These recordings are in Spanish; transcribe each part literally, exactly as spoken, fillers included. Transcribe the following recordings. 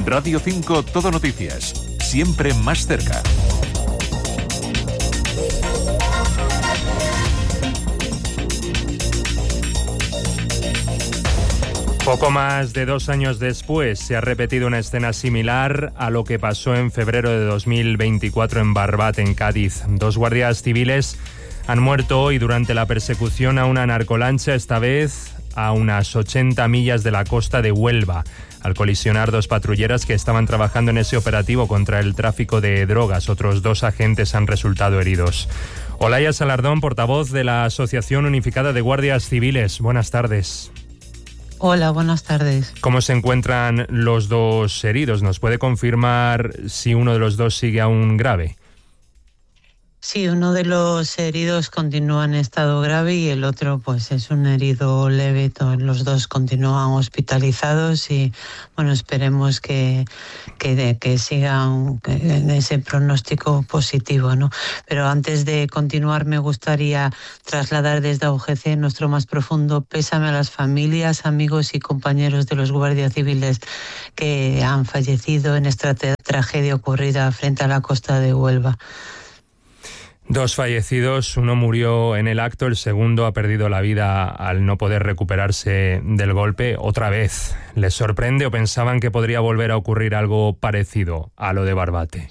Radio cinco Todo Noticias, siempre más cerca. Poco más de dos años después se ha repetido una escena similar a lo que pasó en febrero de dos mil veinticuatro en Barbate, en Cádiz. Dos guardias civiles han muerto hoy durante la persecución a una narcolancha, esta vez a unas ochenta millas de la costa de Huelva, al colisionar dos patrulleras que estaban trabajando en ese operativo contra el tráfico de drogas. Otros dos agentes han resultado heridos. Olaya Salardón, portavoz de la Asociación Unificada de Guardias Civiles. Buenas tardes. Hola, buenas tardes. ¿Cómo se encuentran los dos heridos? ¿Nos puede confirmar si uno de los dos sigue aún grave? Sí, uno de los heridos continúa en estado grave y el otro pues es un herido leve. Todos los dos continúan hospitalizados y bueno, esperemos que, que, que sigan en ese pronóstico positivo, ¿no? Pero antes de continuar me gustaría trasladar desde A U G C nuestro más profundo pésame a las familias, amigos y compañeros de los guardias civiles que han fallecido en esta tra- tragedia ocurrida frente a la costa de Huelva. Dos fallecidos, uno murió en el acto, el segundo ha perdido la vida al no poder recuperarse del golpe. Otra vez, ¿les sorprende o pensaban que podría volver a ocurrir algo parecido a lo de Barbate?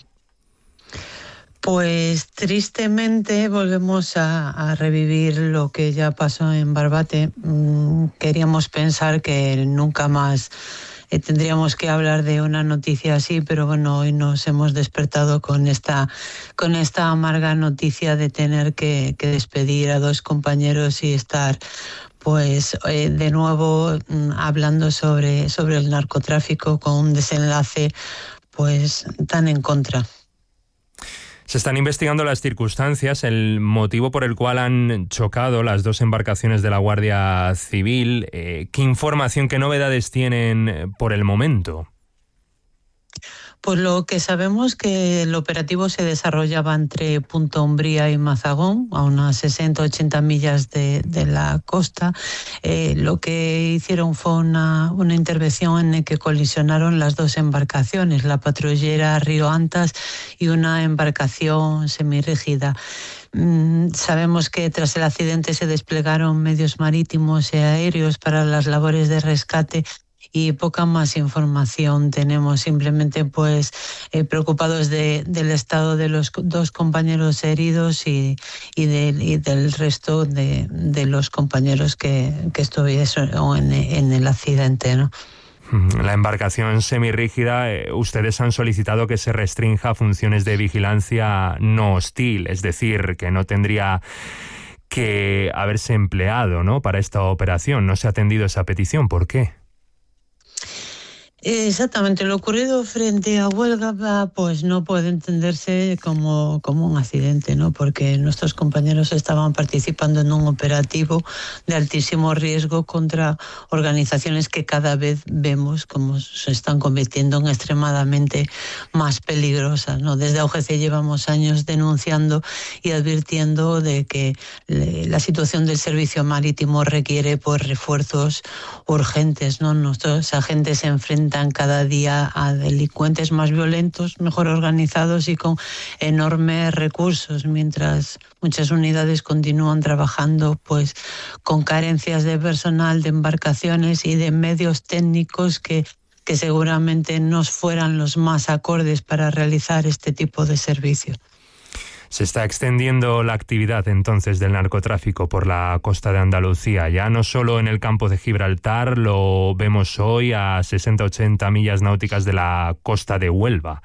Pues tristemente volvemos a, a revivir lo que ya pasó en Barbate. Mm, queríamos pensar que nunca más Eh, tendríamos que hablar de una noticia así, pero bueno, hoy nos hemos despertado con esta, con esta amarga noticia de tener que, que despedir a dos compañeros y estar pues eh, de nuevo mm, hablando sobre, sobre el narcotráfico con un desenlace pues tan en contra. Se están investigando las circunstancias, el motivo por el cual han chocado las dos embarcaciones de la Guardia Civil. Eh, ¿Qué información, qué novedades tienen por el momento? Pues lo que sabemos que el operativo se desarrollaba entre Punta Umbría y Mazagón, a unas sesenta a ochenta millas de, de la costa. Eh, lo que hicieron fue una, una intervención en la que colisionaron las dos embarcaciones, la patrullera Río Antas y una embarcación semirrígida. Mm, sabemos que tras el accidente se desplegaron medios marítimos y aéreos para las labores de rescate y poca más información tenemos, simplemente pues eh, preocupados de, del estado de los dos compañeros heridos y, y, de, y del resto de, de los compañeros que, que estuvieron en, en el accidente, ¿no? La embarcación semirrígida, eh, ustedes han solicitado que se restrinja a funciones de vigilancia no hostil, es decir, que no tendría que haberse empleado, ¿no?, para esta operación. No se ha atendido esa petición, ¿por qué? Exactamente, lo ocurrido frente a Huelva pues no puede entenderse como, como un accidente, ¿no? Porque nuestros compañeros estaban participando en un operativo de altísimo riesgo contra organizaciones que cada vez vemos como se están convirtiendo en extremadamente más peligrosas, ¿no? Desde A U G C llevamos años denunciando y advirtiendo de que la situación del servicio marítimo requiere pues refuerzos urgentes, ¿no? Nuestros agentes se enfrentan cada día a delincuentes más violentos, mejor organizados y con enormes recursos, mientras muchas unidades continúan trabajando pues con carencias de personal, de embarcaciones y de medios técnicos que, que seguramente no fueran los más acordes para realizar este tipo de servicios. Se está extendiendo la actividad entonces del narcotráfico por la costa de Andalucía, ya no solo en el campo de Gibraltar, lo vemos hoy a sesenta a ochenta millas náuticas de la costa de Huelva.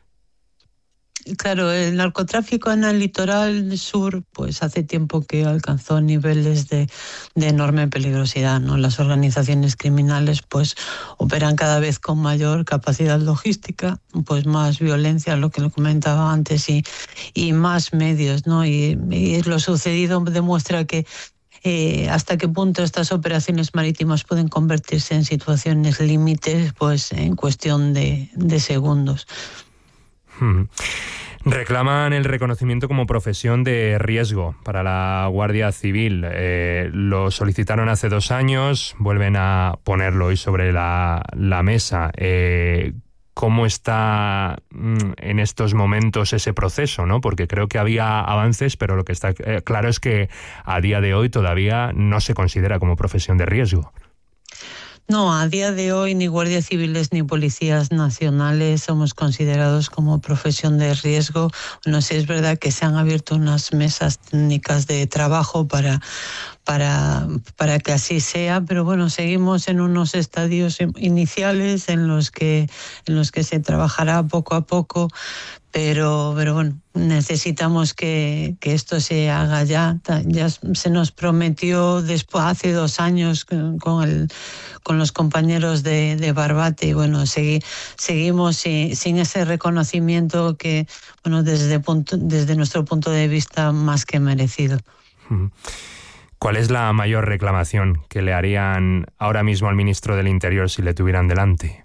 Claro, el narcotráfico en el litoral sur pues hace tiempo que alcanzó niveles de, de enorme peligrosidad, ¿no? Las organizaciones criminales pues operan cada vez con mayor capacidad logística, pues más violencia, lo que lo comentaba antes, y, y más medios, ¿no? Y, y lo sucedido demuestra que Eh, hasta qué punto estas operaciones marítimas pueden convertirse en situaciones límites pues en cuestión de, de segundos. Hmm. Reclaman el reconocimiento como profesión de riesgo para la Guardia Civil. Eh, lo solicitaron hace dos años, vuelven a ponerlo hoy sobre la, la mesa. Eh, cómo está mm, en estos momentos ese proceso, ¿no? Porque creo que había avances, pero lo que está eh, claro es que a día de hoy todavía no se considera como profesión de riesgo. No, a día de hoy ni guardias civiles ni policías nacionales somos considerados como profesión de riesgo. No sé, es verdad que se han abierto unas mesas técnicas de trabajo para, para, para que así sea, pero bueno, seguimos en unos estadios iniciales en los que, en los que se trabajará poco a poco. Pero, pero bueno, necesitamos que, que esto se haga ya. Ya se nos prometió después, hace dos años con, el, con los compañeros de, de Barbate, y bueno, segui, seguimos sin, sin ese reconocimiento que, bueno, desde, punto, desde nuestro punto de vista, más que merecido. ¿Cuál es la mayor reclamación que le harían ahora mismo al ministro del Interior si le tuvieran delante?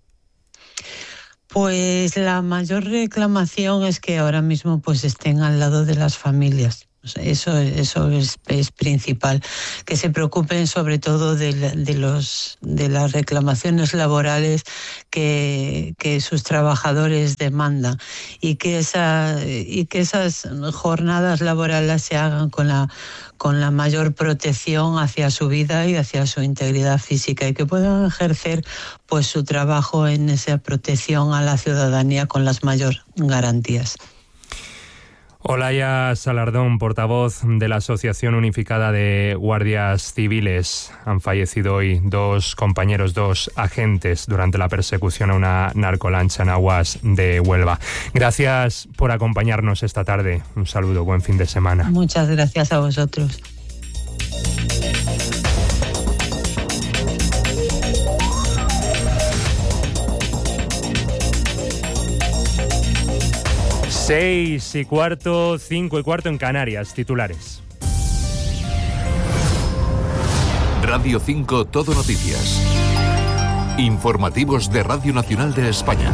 Pues la mayor reclamación es que ahora mismo pues estén al lado de las familias. Eso, eso es, es principal, que se preocupen sobre todo de, de, los, de las reclamaciones laborales que, que sus trabajadores demandan y que, esa, y que esas jornadas laborales se hagan con la, con la mayor protección hacia su vida y hacia su integridad física, y que puedan ejercer pues su trabajo en esa protección a la ciudadanía con las mayores garantías. Olaya Salardón, portavoz de la Asociación Unificada de Guardias Civiles. Han fallecido hoy dos compañeros, dos agentes, durante la persecución a una narcolancha en aguas de Huelva. Gracias por acompañarnos esta tarde. Un saludo, buen fin de semana. Muchas gracias a vosotros. Seis y cuarto, cinco y cuarto en Canarias. Titulares. Radio cinco Todo Noticias. Informativos de Radio Nacional de España.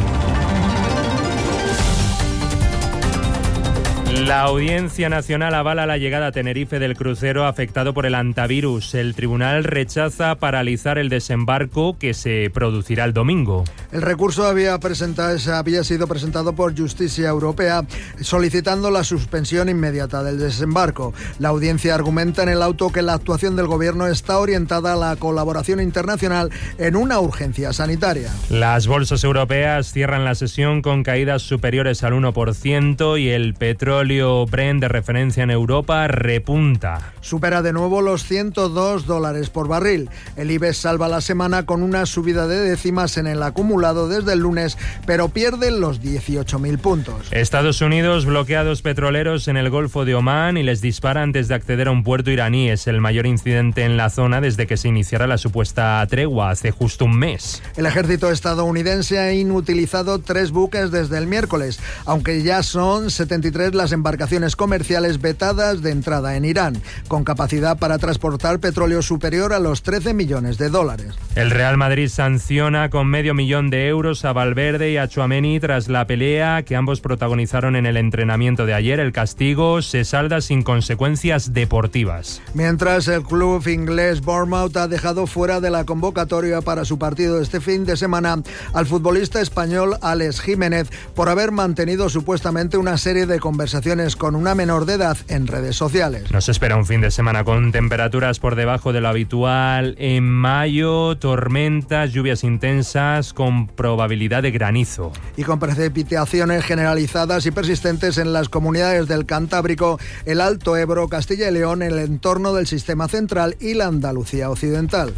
La Audiencia Nacional avala la llegada a Tenerife del crucero afectado por el hantavirus. El tribunal rechaza paralizar el desembarco que se producirá el domingo. El recurso había, presentado, había sido presentado por Justicia Europea solicitando la suspensión inmediata del desembarco. La audiencia argumenta en el auto que la actuación del gobierno está orientada a la colaboración internacional en una urgencia sanitaria. Las bolsas europeas cierran la sesión con caídas superiores al uno por ciento y el petróleo Brent de referencia en Europa repunta. Supera de nuevo los ciento dos dólares por barril. El IBEX salva la semana con una subida de décimas en el acumulado desde el lunes, pero pierde los dieciocho mil puntos. Estados Unidos bloquea a dos petroleros en el Golfo de Omán y les dispara antes de acceder a un puerto iraní. Es el mayor incidente en la zona desde que se iniciara la supuesta tregua hace justo un mes. El ejército estadounidense ha inutilizado tres buques desde el miércoles, aunque ya son setenta y tres las embarcaciones comerciales vetadas de entrada en Irán, con capacidad para transportar petróleo superior a los trece millones de dólares. El Real Madrid sanciona con medio millón de euros a Valverde y a Tchouaméni tras la pelea que ambos protagonizaron en el entrenamiento de ayer. El castigo se salda sin consecuencias deportivas. Mientras, el club inglés Bournemouth ha dejado fuera de la convocatoria para su partido este fin de semana al futbolista español Alex Jiménez por haber mantenido supuestamente una serie de conversaciones con una menor de edad en redes sociales. Nos espera un fin de semana con temperaturas por debajo de lo habitual en mayo, tormentas, lluvias intensas con probabilidad de granizo. Y con precipitaciones generalizadas y persistentes en las comunidades del Cantábrico, el Alto Ebro, Castilla y León, el entorno del Sistema Central y la Andalucía Occidental.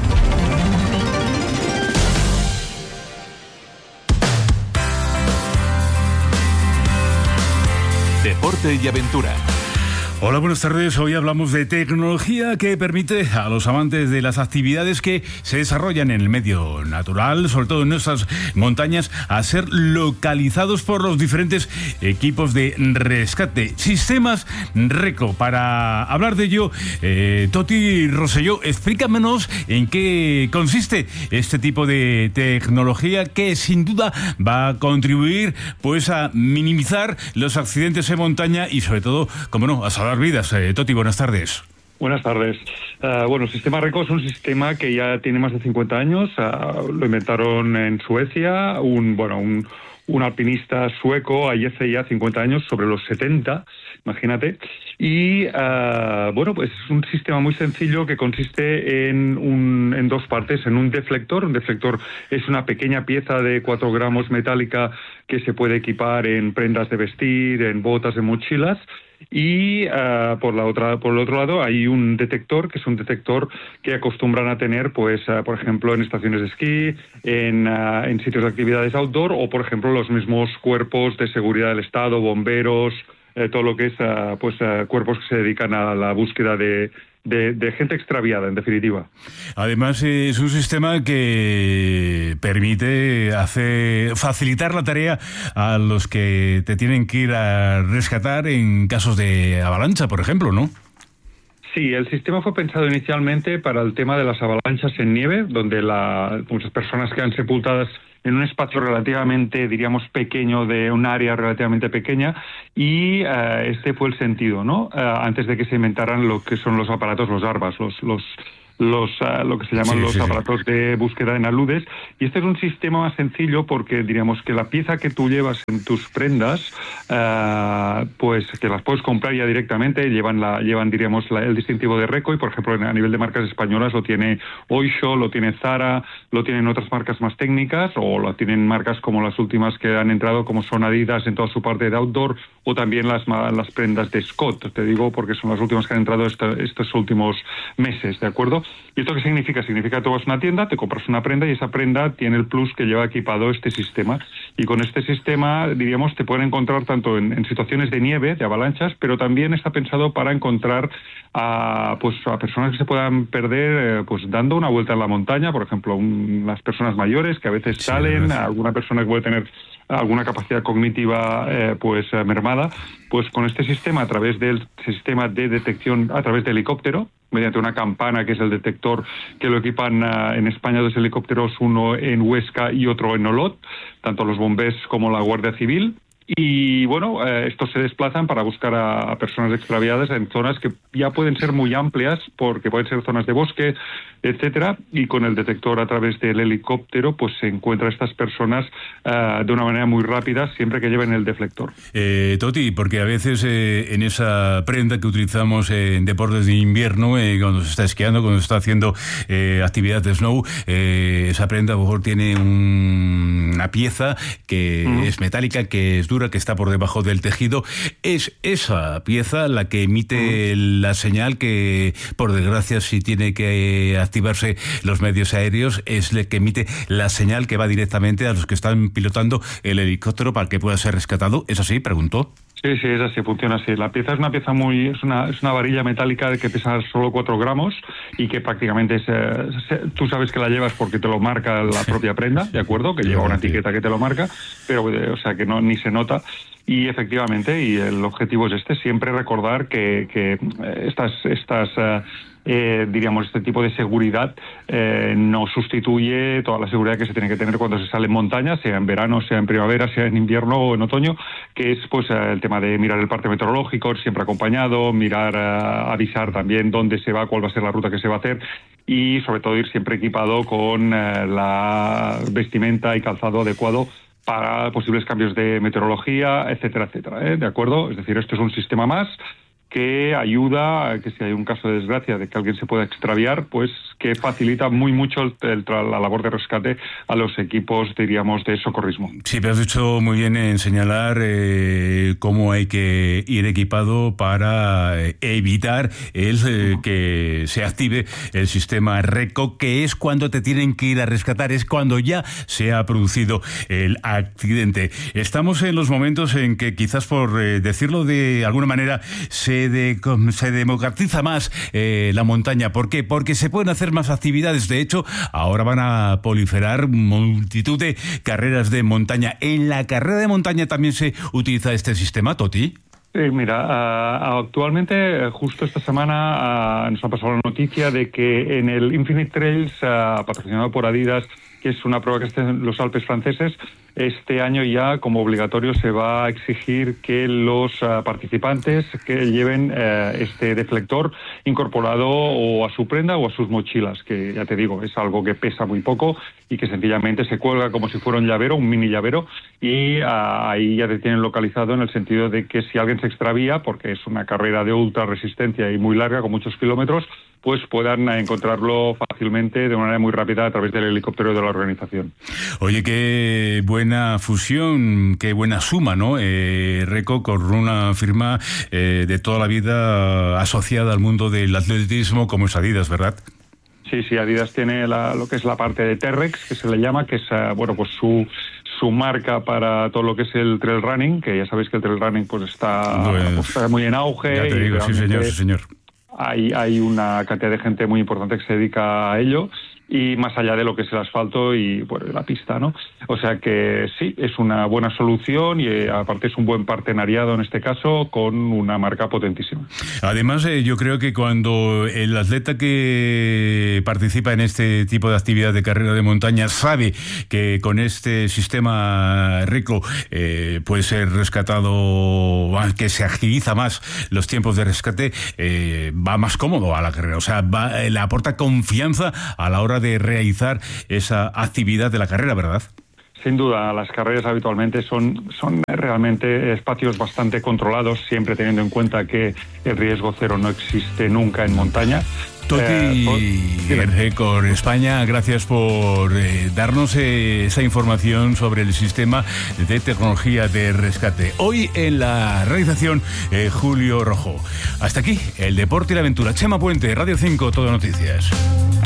Deporte y aventura. Hola, buenas tardes. Hoy hablamos de tecnología que permite a los amantes de las actividades que se desarrollan en el medio natural, sobre todo en nuestras montañas, a ser localizados por los diferentes equipos de rescate. Sistemas RECO. Para hablar de ello, eh, Toti Rosselló, explícanos en qué consiste este tipo de tecnología que sin duda va a contribuir pues a minimizar los accidentes en montaña y sobre todo, como no, a salvar vidas. Eh, Toti, buenas tardes. Buenas tardes. Uh, bueno, el sistema RECO es un sistema que ya tiene más de cincuenta años. Uh, lo inventaron en Suecia, un bueno un, un alpinista sueco, ahí hace ya cincuenta años, sobre los setenta, imagínate. Y uh, bueno, pues es un sistema muy sencillo que consiste en, un, en dos partes, en un deflector. Un deflector es una pequeña pieza de cuatro gramos metálica que se puede equipar en prendas de vestir, en botas, en mochilas. Y uh, por la otra, por el otro lado hay un detector, que es un detector que acostumbran a tener, pues, uh, por ejemplo, en estaciones de esquí, en, uh, en sitios de actividades outdoor, o por ejemplo los mismos cuerpos de seguridad del Estado, bomberos, eh, todo lo que es, uh, pues, uh, cuerpos que se dedican a la búsqueda de De, de gente extraviada, en definitiva. Además, es un sistema que permite hacer, facilitar la tarea a los que te tienen que ir a rescatar en casos de avalancha, por ejemplo, ¿no? Sí, el sistema fue pensado inicialmente para el tema de las avalanchas en nieve, donde la, muchas personas quedan sepultadas en un espacio relativamente, diríamos, pequeño, de un área relativamente pequeña, y uh, este fue el sentido, ¿no? Uh, antes de que se inventaran lo que son los aparatos, los ARBAS, los... los los uh, lo que se llaman sí, los sí, aparatos sí. de búsqueda en aludes, y este es un sistema más sencillo porque diríamos que la pieza que tú llevas en tus prendas, uh, pues que las puedes comprar ya directamente, llevan la llevan diríamos la, el distintivo de RECO, y por ejemplo a nivel de marcas españolas lo tiene Oysho, lo tiene Zara, lo tienen otras marcas más técnicas, o lo tienen marcas como las últimas que han entrado, como son Adidas en toda su parte de outdoor, o también las las prendas de Scott, te digo porque son las últimas que han entrado esta, estos últimos meses, ¿de acuerdo? ¿Y esto qué significa? Significa que tú vas a una tienda, te compras una prenda y esa prenda tiene el plus que lleva equipado este sistema. Y con este sistema, diríamos, te pueden encontrar tanto en, en situaciones de nieve, de avalanchas, pero también está pensado para encontrar a, pues, a personas que se puedan perder eh, pues dando una vuelta en la montaña, por ejemplo, un, las personas mayores que a veces salen, sí, alguna persona que puede tener alguna capacidad cognitiva eh, pues eh, mermada, pues con este sistema, a través del sistema de detección a través de helicóptero, mediante una campana que es el detector que lo equipan uh, en España dos helicópteros, uno en Huesca y otro en Olot, tanto los bomberos como la Guardia Civil. Y bueno, eh, estos se desplazan para buscar a, a personas extraviadas en zonas que ya pueden ser muy amplias, porque pueden ser zonas de bosque, etcétera, y con el detector a través del helicóptero pues se encuentra a estas personas uh, de una manera muy rápida, siempre que lleven el deflector. Eh, Toti, porque a veces eh, en esa prenda que utilizamos en deportes de invierno, eh, cuando se está esquiando, cuando se está haciendo eh, actividad de snow, eh, esa prenda a lo mejor tiene un, una pieza que mm. es metálica, que es dura, que está por debajo del tejido. Es esa pieza la que emite mm. la señal que, por desgracia, si tiene que activarse los medios aéreos, es el que emite la señal que va directamente a los que están pilotando el helicóptero para que pueda ser rescatado. ¿Es así? Preguntó. Sí, sí, es así, funciona así. La pieza es una pieza muy, es una, es una varilla metálica que pesa solo cuatro gramos y que prácticamente es, eh, se, tú sabes que la llevas porque te lo marca la propia prenda, ¿de acuerdo? Que lleva una etiqueta que te lo marca, pero eh, o sea que no ni se nota. Y efectivamente, y el objetivo es este, siempre recordar que, que estas, estas eh, eh, diríamos, este tipo de seguridad eh, no sustituye toda la seguridad que se tiene que tener cuando se sale en montaña, sea en verano, sea en primavera, sea en invierno o en otoño, que es pues el tema de mirar el parte meteorológico, siempre acompañado, mirar, uh, avisar también dónde se va, cuál va a ser la ruta que se va a hacer, y sobre todo ir siempre equipado con uh, la vestimenta y calzado adecuado para posibles cambios de meteorología, etcétera, etcétera, ¿eh? ¿De acuerdo? Es decir, esto es un sistema más que ayuda a que si hay un caso de desgracia de que alguien se pueda extraviar, pues que facilita muy mucho el, el, la labor de rescate a los equipos, diríamos, de socorrismo. Sí, pero has dicho muy bien en señalar eh, cómo hay que ir equipado para eh, evitar el eh, que se active el sistema RECO, que es cuando te tienen que ir a rescatar, es cuando ya se ha producido el accidente. Estamos en los momentos en que quizás, por eh, decirlo de alguna manera, se De, se democratiza más eh, la montaña. ¿Por qué? Porque se pueden hacer más actividades. De hecho, ahora van a proliferar multitud de carreras de montaña. ¿En la carrera de montaña también se utiliza este sistema, Toti? Sí, mira, uh, actualmente, justo esta semana, uh, nos ha pasado la noticia de que en el Infinite Trails, uh, patrocinado por Adidas, que es una prueba que está en los Alpes franceses. Este año ya, como obligatorio, se va a exigir que los uh, participantes que lleven uh, este deflector incorporado o a su prenda o a sus mochilas, que ya te digo, es algo que pesa muy poco y que sencillamente se cuelga como si fuera un llavero, un mini llavero, y uh, ahí ya te tienen localizado en el sentido de que si alguien se extravía, porque es una carrera de ultra resistencia y muy larga, con muchos kilómetros, pues puedan encontrarlo fácilmente, de una manera muy rápida, a través del helicóptero de la organización. Oye, qué buena fusión, qué buena suma, ¿no? Eh, Reco, con una firma eh, de toda la vida asociada al mundo del atletismo como es Adidas, ¿verdad? Sí, sí, Adidas tiene la, lo que es la parte de T-Rex, que se le llama, que es, uh, bueno, pues su... su marca para todo lo que es el trail running, que ya sabéis que el trail running pues está, pues, pues, está muy en auge. Ya te digo, sí señor, sí señor. Hay, hay una cantidad de gente muy importante que se dedica a ello, y más allá de lo que es el asfalto y bueno, la pista, ¿no? O sea que sí, es una buena solución y eh, aparte es un buen partenariado en este caso con una marca potentísima. Además, eh, yo creo que cuando el atleta que participa en este tipo de actividad de carrera de montaña sabe que con este sistema Reco eh, puede ser rescatado, que se agiliza más los tiempos de rescate, eh, va más cómodo a la carrera, o sea, va, le aporta confianza a la hora de realizar esa actividad de la carrera, ¿verdad? Sin duda, las carreras habitualmente son, son realmente espacios bastante controlados, siempre teniendo en cuenta que el riesgo cero no existe nunca en montaña. Toti eh, Reco España, gracias por eh, darnos eh, esa información sobre el sistema de tecnología de rescate. Hoy en la realización, eh, Julio Rojo. Hasta aquí, el deporte y la aventura. Chema Puente, Radio cinco, Todo Noticias.